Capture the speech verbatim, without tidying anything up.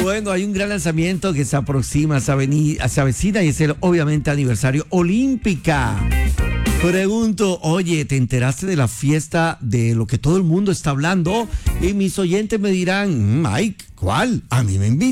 Bueno, hay un gran lanzamiento que se aproxima, se, aveni- se avecina y es el, obviamente, aniversario Olímpica. Pregunto, oye, ¿te enteraste de la fiesta de lo que todo el mundo está hablando? Y mis oyentes me dirán, Mike, ¿cuál? A mí me invitan.